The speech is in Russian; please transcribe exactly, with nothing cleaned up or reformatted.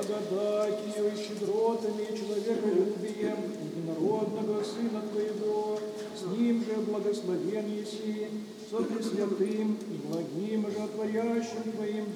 благодатью и щедротами и человеколюбием единородного Сына Твоего, с Ним же благословен еси, со Пресвятым и благим животворящим Твоим